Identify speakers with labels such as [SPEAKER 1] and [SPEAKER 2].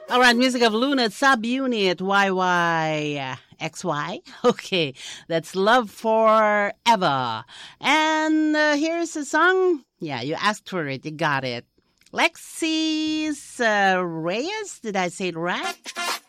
[SPEAKER 1] All right, music of Luna Subunit YYXY. Okay, that's Love Forever. And here's a song. Yeah, you asked for it. You got it. Lexis Reyes. Did I say it right?